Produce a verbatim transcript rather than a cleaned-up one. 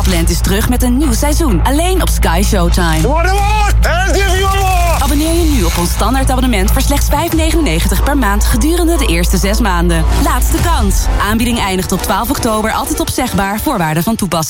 Lapland is terug met een nieuw seizoen. Alleen op Sky Showtime. Abonneer je nu op ons standaard abonnement voor slechts vijf negenennegentig per maand gedurende de eerste zes maanden. Laatste kans. Aanbieding eindigt op twaalf oktober, altijd opzegbaar, voorwaarden van toepassing.